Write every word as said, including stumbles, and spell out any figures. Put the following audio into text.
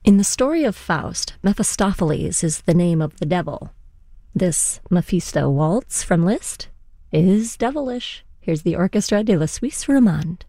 In the story of Faust, Mephistopheles is the name of the devil. This Mephisto waltz from Liszt is devilish. Here's the Orchestra de la Suisse Romande.